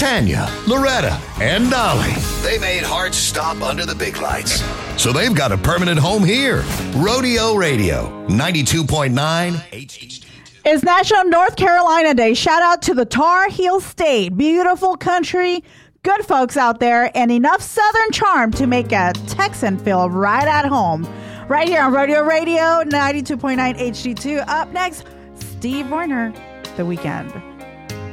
Tanya, Loretta, and Dolly. They made Hearts stop under the big lights. So they've got a permanent home here. Rodeo Radio, 92.9 HD2. It's National North Carolina Day. Shout out to the Tar Heel State. Beautiful country, good folks out there, and enough Southern charm to make a Texan feel right at home. Right here on Rodeo Radio, 92.9 HD2. Up next, Steve Wariner, The Weekend.